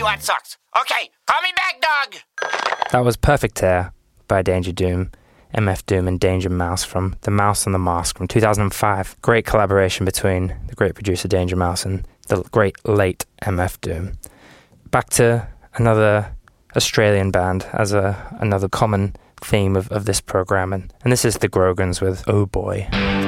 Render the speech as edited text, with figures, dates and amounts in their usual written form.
you White Sox. Okay, call me back, dog. That was Perfect Air by Danger Doom, MF Doom and Danger Mouse from The Mouse and the Mask from 2005. Great collaboration between the great producer Danger Mouse and the great late MF Doom. Back to another Australian band as another common theme of this program, and this is the Grogans with Oh Boy.